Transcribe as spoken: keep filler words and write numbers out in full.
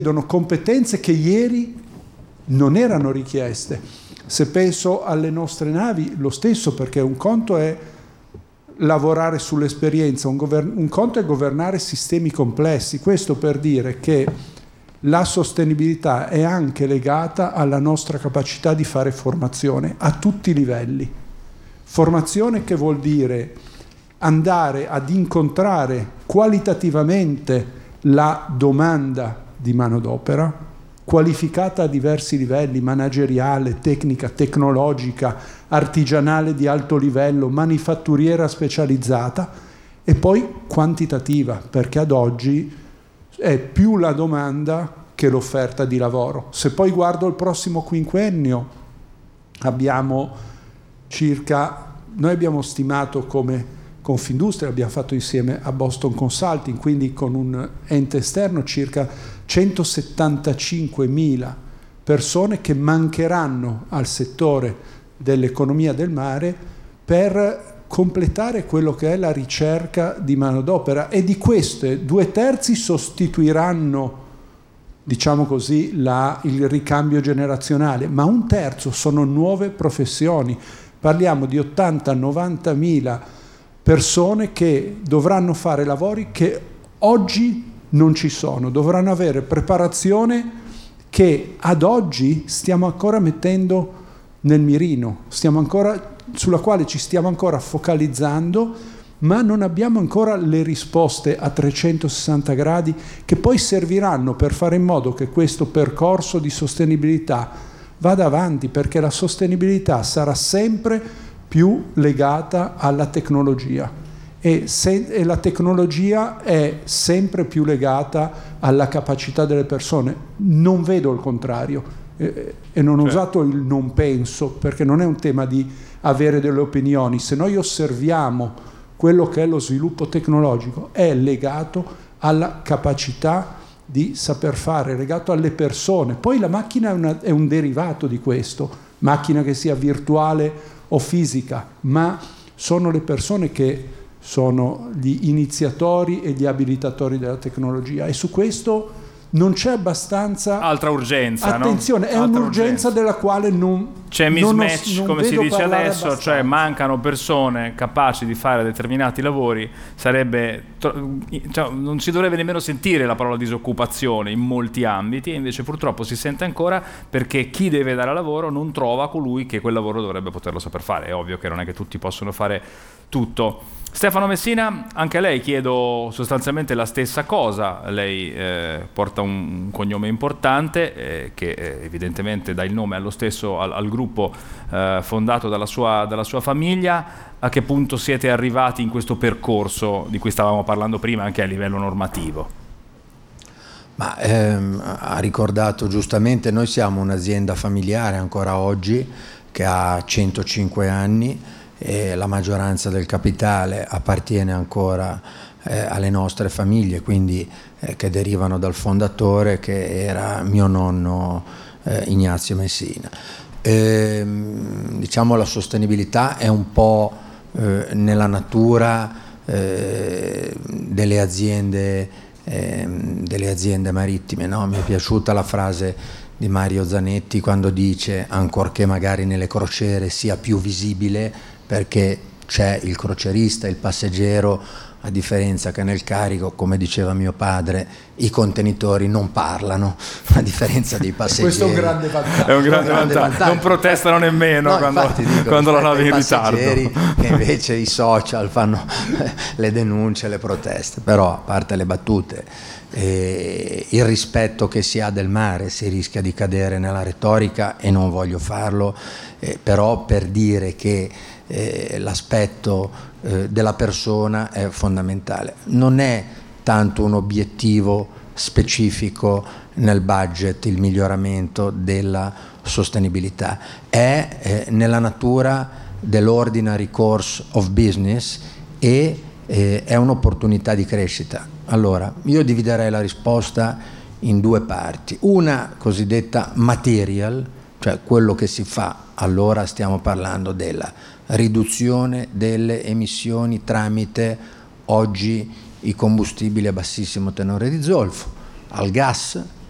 richiedono competenze che ieri non erano richieste. Se penso alle nostre navi, lo stesso, perché un conto è lavorare sull'esperienza, un, govern- un conto è governare sistemi complessi. Questo per dire che la sostenibilità è anche legata alla nostra capacità di fare formazione a tutti i livelli. Formazione che vuol dire andare ad incontrare qualitativamente la domanda di manodopera, qualificata a diversi livelli, manageriale, tecnica, tecnologica, artigianale di alto livello, manifatturiera specializzata, e poi quantitativa, perché ad oggi è più la domanda che l'offerta di lavoro. Se poi guardo il prossimo quinquennio, abbiamo circa, noi abbiamo stimato come Confindustria, abbiamo fatto insieme a Boston Consulting, quindi con un ente esterno, circa centosettantacinquemila persone che mancheranno al settore dell'economia del mare per completare quello che è la ricerca di manodopera, e di queste due terzi sostituiranno, diciamo così, la, il ricambio generazionale, ma un terzo sono nuove professioni. Parliamo di ottanta novanta mila persone che dovranno fare lavori che oggi non ci sono, dovranno avere preparazione che ad oggi stiamo ancora mettendo nel mirino, stiamo ancora, sulla quale ci stiamo ancora focalizzando, ma non abbiamo ancora le risposte a trecentosessanta gradi che poi serviranno per fare in modo che questo percorso di sostenibilità vada avanti, perché la sostenibilità sarà sempre più legata alla tecnologia e, se, e la tecnologia è sempre più legata alla capacità delle persone. Non vedo il contrario eh, e non ho certo. usato il non penso, perché non è un tema di avere delle opinioni. Se noi osserviamo quello che è lo sviluppo tecnologico, è legato alla capacità di saper fare, legato alle persone. Poi la macchina è, una, è un derivato di questo, macchina che sia virtuale o fisica, ma sono le persone che sono gli iniziatori e gli abilitatori della tecnologia, e su questo non c'è abbastanza altra urgenza, attenzione, no? è Altra un'urgenza urgenza. della quale non c'è mismatch, non, non come si dice adesso, abbastanza. cioè mancano persone capaci di fare determinati lavori. Sarebbe cioè, non si dovrebbe nemmeno sentire la parola disoccupazione in molti ambiti, e invece purtroppo si sente ancora, perché chi deve dare lavoro non trova colui che quel lavoro dovrebbe poterlo saper fare. È ovvio che non è che tutti possono fare tutto. Stefano Messina, anche a lei chiedo sostanzialmente la stessa cosa. Lei eh, porta un, un cognome importante eh, che eh, evidentemente dà il nome allo stesso al, al gruppo eh, fondato dalla sua, dalla sua famiglia. A che punto siete arrivati in questo percorso di cui stavamo parlando prima, anche a livello normativo? Ma ehm, ha ricordato giustamente, noi siamo un'azienda familiare ancora oggi che ha centocinque anni, e la maggioranza del capitale appartiene ancora eh, alle nostre famiglie, quindi eh, che derivano dal fondatore, che era mio nonno eh, Ignazio Messina. E, diciamo la sostenibilità è un po' eh, nella natura eh, delle aziende eh, delle aziende marittime, no? Mi è piaciuta la frase di Mario Zanetti quando dice: ancorché magari nelle crociere sia più visibile, perché c'è il crocierista, il passeggero, a differenza che nel carico, come diceva mio padre, i contenitori non parlano, a differenza dei passeggeri. Questo è un grande vantaggio. È un grande, un grande vantaggio. vantaggio. Non protestano nemmeno, no, quando, dico, quando la nave è in ritardo. Che invece i social fanno le denunce, le proteste. Però, a parte le battute, eh, il rispetto che si ha del mare, si rischia di cadere nella retorica, e non voglio farlo, eh, però per dire che eh, l'aspetto eh, della persona è fondamentale. Non è tanto un obiettivo specifico nel budget il miglioramento della sostenibilità, è eh, nella natura dell'ordinary course of business, e eh, è un'opportunità di crescita. Allora, io dividerei la risposta in due parti: una cosiddetta material, cioè quello che si fa. Allora stiamo parlando della riduzione delle emissioni tramite oggi i combustibili a bassissimo tenore di zolfo, al gas,